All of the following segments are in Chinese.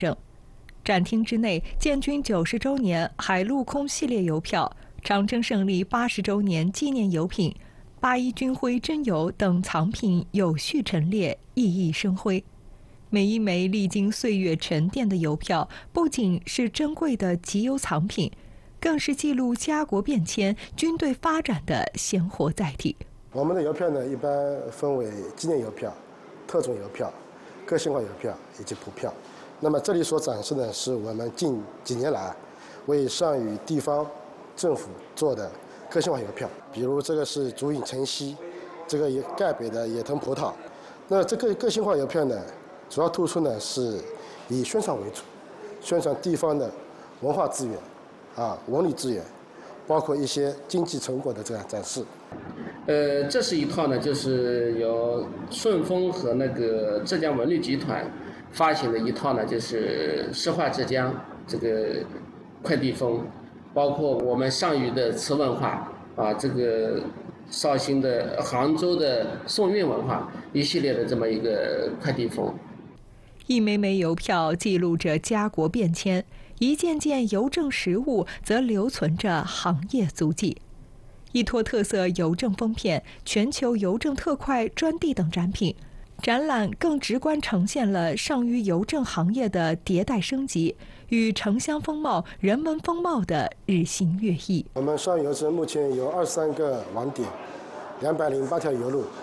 展厅之内，建军90周年海陆空系列邮票、长征胜利80周年纪念邮品、81军徽真邮等藏品有序陈列，熠熠生辉。每一枚历经岁月沉淀的邮票，不仅是珍贵的集邮藏品，更是记录家国变迁、军队发展的鲜活载体。 我们的邮票呢，一般分为纪念邮票、特种邮票、个性化邮票以及普票。那么这里所展示的是我们近几年来为上虞地方政府做的个性化邮票，比如这个是竹影晨曦，这个赣北的野藤葡萄。那这个个性化邮票呢，主要突出呢是以宣传为主，宣传地方的文化资源、文旅资源，包括一些经济成果的这样展示。 这是一套呢，就是由顺丰和那个浙江文旅集团发行的一套呢，就是诗画浙江这个快递风，包括我们上虞的瓷文化这个绍兴的、杭州的宋韵文化，一系列的这么一个快递风。 一枚枚邮票记录着家国变迁，一件件邮政实物则留存着行业足迹。依托特色邮政封片、全球邮政特快专递等展品，展览更直观呈现了上虞邮政行业的迭代升级与城乡风貌、人文风貌的日新月异。 我们上虞邮政目前有23个网点，208条邮路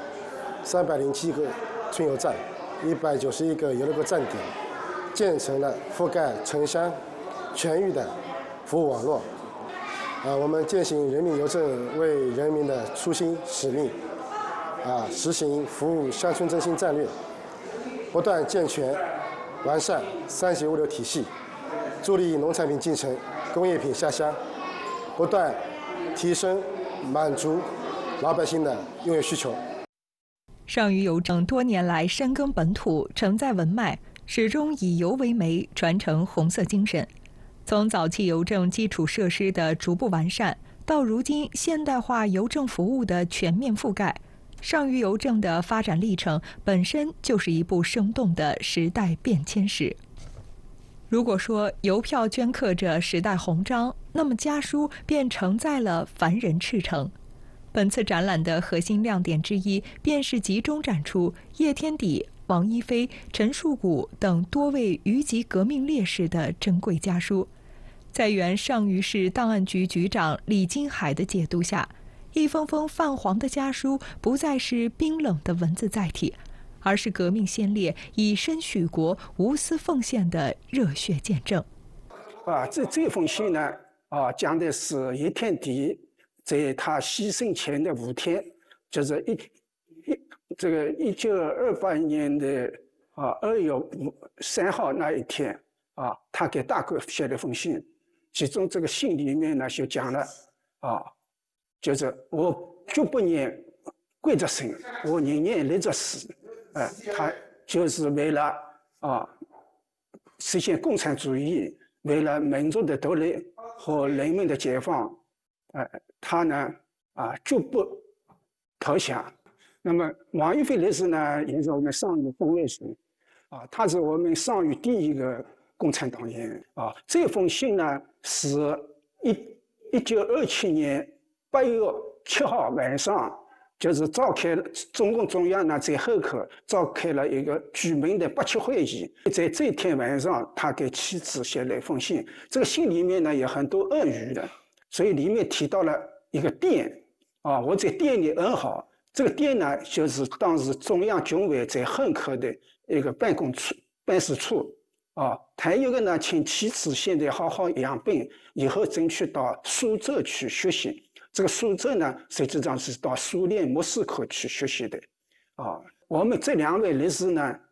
，307个春邮站，191个邮轮站点，建成了覆盖城乡全域的服务网络。我们践行人民邮政为人民的初心使命，实行服务乡村振兴战略，不断健全完善3级物流体系，助力农产品进城、工业品下乡，不断提升满足老百姓的用邮需求。 上虞邮政多年来深耕本土，承载文脉，始终以邮为媒，传承红色精神。从早期邮政基础设施的逐步完善，到如今现代化邮政服务的全面覆盖，上虞邮政的发展历程本身就是一部生动的时代变迁史。如果说邮票镌刻着时代宏章，那么家书便承载了凡人赤诚。本次展览的核心亮点之一，便是集中展出叶天底、王一飞、陈树谷等多位豫籍革命烈士的珍贵家书。在原上虞市档案局局长李金海的解读下，一封封泛黄的家书不再是冰冷的文字载体，而是革命先烈以身许国、无私奉献的热血见证。 这封信呢，讲的是叶天底在他牺牲前的5天，就是1928年的2月3号那一天他给大哥写了封信。其中这个信里面呢，就讲了就是我绝不念跪着生，我宁愿立着死。他就是为了实现共产主义，为了民族的独立和人民的解放，他呢绝不投降。那么王一飞烈士呢，也是我们上虞分卫生他是我们上虞第一个共产党员这封信呢，是1927年8月7号晚上，就是召开了中共中央呢在后口召开了一个居民的8七会议，在这天晚上，他给妻子写了一封信。这个信里面呢有很多俄语的，所以里面提到了一个店我在店里很好。这个店呢，就是当时中央军委在后口的一个办事处还有一个呢，请妻子现在好好养病，以后争取到苏州去学习。这个苏州呢，实际上是到苏联莫斯科去学习的我们这2位烈士呢，